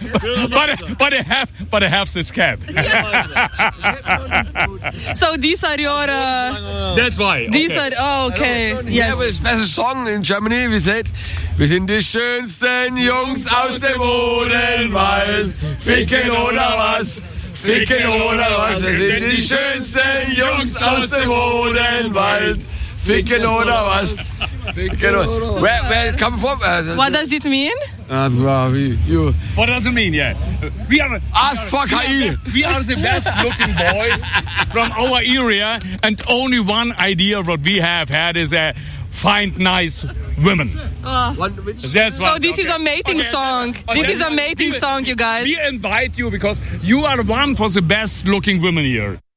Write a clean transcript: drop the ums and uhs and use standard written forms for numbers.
but I have this cap. So these are your... That's why. These are... Oh, okay. Yes. Yes. Yeah, it's best song in Germany. We said, wir sind die schönsten Jungs aus dem Odenwald. Ficken oder was? Ficken oder was? Wir sind die schönsten Jungs aus dem Odenwald. Ficken oder was? Ficken oder... Where come from? What does it mean? You. What does it mean? Yeah, we are. Ask for KI. We are the best-looking boys from our area, and only one idea what we have had is find nice women. That's So this is a mating song. This is a mating song, you guys. We invite you because you are one for the best-looking women here.